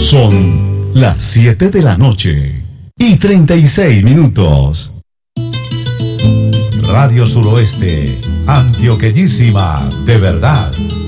Son las 7 de la noche y 36 minutos. Radio Suroeste, antioqueñísima de verdad.